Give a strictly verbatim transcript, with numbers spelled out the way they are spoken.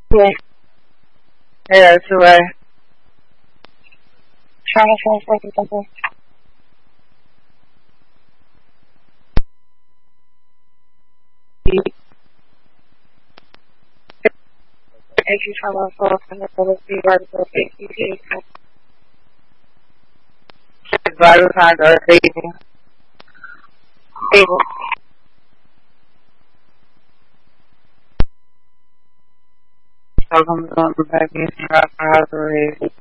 Yeah. Yeah, it's away. Trying to find something, something. If you try to fall from the policy, right, so if you can. Vital signs are saving. Stable. So I'm going back in and out of the